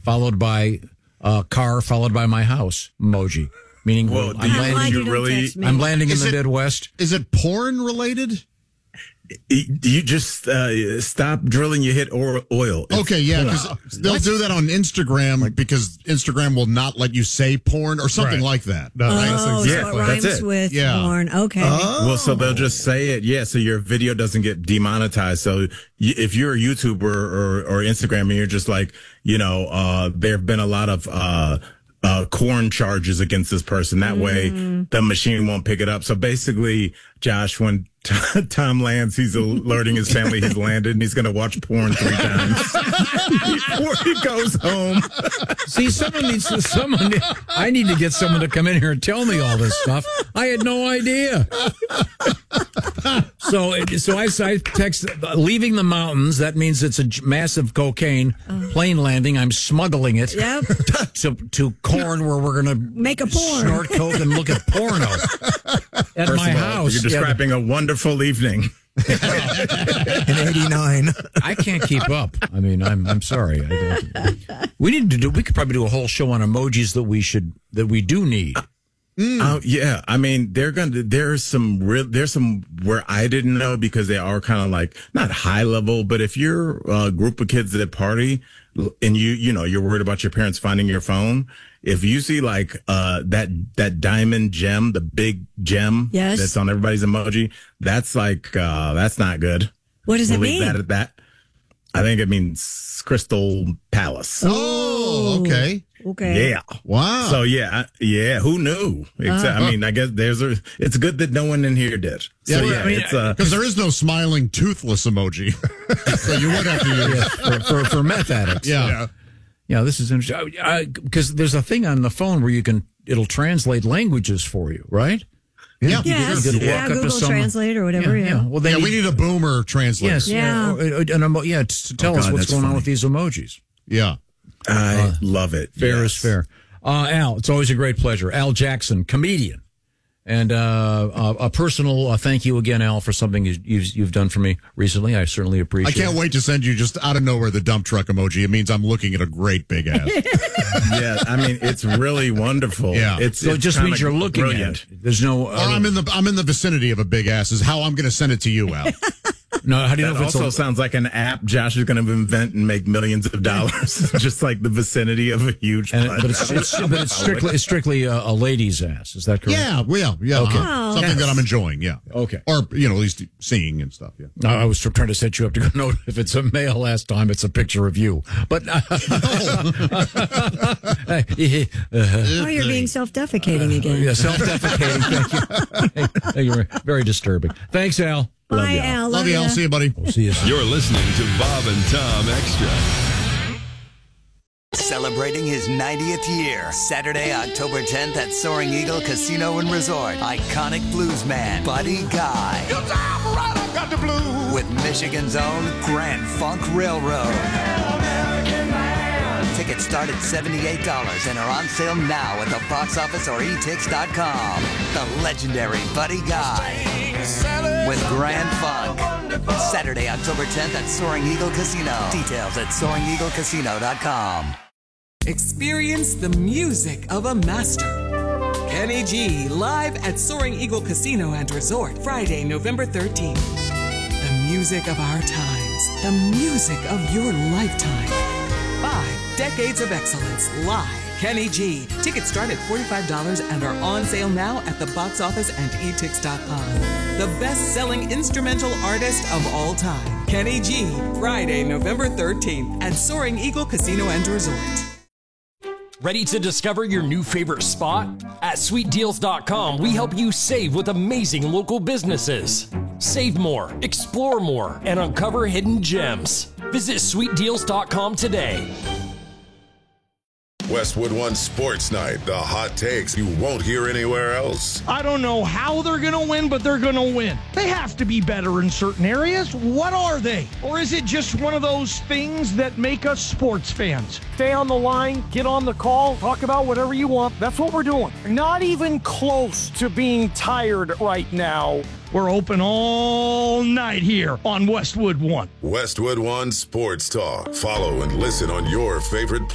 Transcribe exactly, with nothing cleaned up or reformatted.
followed by uh, car, followed by my house emoji. Meaning, well, I'm you, landing, you really, I'm landing is in the it, Midwest. Is it porn related? You just uh, stop drilling, you hit oil. It's okay, yeah, because they'll what? do that on Instagram like, because Instagram will not let you say porn or something right. like that. No, oh, that's exactly. So it rhymes that's it. with yeah. porn. Okay. Oh. Well, so they'll just say it, yeah, so your video doesn't get demonetized. So if you're a YouTuber or, or Instagram and you're just like, you know, uh, there have been a lot of uh, uh, corn charges against this person. That mm. way the machine won't pick it up. So basically, Josh, when Tom lands, he's alerting his family he's landed, and he's going to watch porn three times before he goes home. See, someone needs to, someone, I need to get someone to come in here and tell me all this stuff. I had no idea. So, so I, I text, leaving the mountains, that means it's a massive cocaine plane landing. I'm smuggling it yep. to, to corn where we're going to make a porn. Snort coke and look at porno at First my of all, house. You're describing yeah. a wonderful evening. In eighty-nine. I can't keep up. I mean, I'm I'm sorry. I don't, we need to do. We could probably do a whole show on emojis that we should that we do need. Mm. Uh, yeah, I mean, they're gonna. There's some real. There's some where I didn't know because they are kind of like not high level, but if you're a group of kids at a party and you you know you're worried about your parents finding your phone, if you see like uh that that diamond gem, the big gem yes. that's on everybody's emoji, that's like uh that's not good. What does we'll it mean? That at that. I think it means Crystal Palace. Oh, okay. Okay. Yeah. Wow. So yeah, yeah. Who knew? Except, uh, I mean, I guess there's a. It's good that no one in here did. So yeah, yeah I mean, it's uh because there is no smiling toothless emoji, so you would have to use yeah, for, for for meth addicts. Yeah. yeah. Yeah, this is interesting because there's a thing on the phone where you can it'll translate languages for you, right? Yeah, yes. you yeah, Google Translate or whatever. Yeah, yeah. yeah. Well, yeah, we need a boomer translator. Yes, yeah, yeah, yeah, emo- yeah to tell oh, us God, what's going funny. on with these emojis. Yeah, I uh, love it. Fair yes. is fair. Uh, Al, it's always a great pleasure. Al Jackson, comedian. And uh, uh, a personal uh, thank you again, Al, for something you've, you've done for me recently. I certainly appreciate it. I can't it. wait to send you just out of nowhere the dump truck emoji. It means I'm looking at a great big ass. Yeah, I mean, it's really wonderful. Yeah. It's, so it it's just means you're looking brilliant. at it. There's no... Or I'm in the I'm in the vicinity of a big ass is how I'm going to send it to you, Al. No, how do you that know if it's also a, sounds like an app Josh is going to invent and make millions of dollars, just like the vicinity of a huge. And, but it's, it's but it's strictly it's strictly a, a lady's ass. Is that correct? Yeah, well, yeah, okay. Uh, something yes. that I'm enjoying. Yeah, okay, or you know, at least seeing and stuff. Yeah, I was trying to set you up to go. No, if it's a male last time, it's a picture of you. But uh, oh, you're being self-defecating again. Yeah, self-defecating. Thank you. Thank you. Very disturbing. Thanks, Al. Bye, Love you, Al. Love, Love you, ya. Al. See you, buddy. We'll see you soon. You're listening to Bob and Tom Extra. Celebrating his ninetieth year, Saturday, October tenth at Soaring Eagle Casino and Resort. Iconic bluesman Buddy Guy. Right, I got the blues. With Michigan's own Grand Funk Railroad. Tickets start at seventy-eight dollars and are on sale now at the box office or e tix dot com. The legendary Buddy Guy with Grand Funk. Saturday, October tenth at Soaring Eagle Casino. Details at soaring eagle casino dot com. Experience the music of a master. Kenny G live at Soaring Eagle Casino and Resort Friday, November thirteenth. The music of our times. The music of your lifetime. Five decades of excellence live. Kenny G. Tickets start at forty-five dollars and are on sale now at the box office and e tix dot com. The best-selling instrumental artist of all time. Kenny G. Friday, November thirteenth at Soaring Eagle Casino and Resort. Ready to discover your new favorite spot? At sweet deals dot com, we help you save with amazing local businesses. Save more, explore more, and uncover hidden gems. Visit sweet deals dot com today. Westwood One Sports Night, the hot takes you won't hear anywhere else. I don't know how they're going to win, but they're going to win. They have to be better in certain areas. What are they? Or is it just one of those things that make us sports fans? Stay on the line, get on the call, talk about whatever you want. That's what we're doing. Not even close to being tired right now. We're open all night here on Westwood One. Westwood One Sports Talk. Follow and listen on your favorite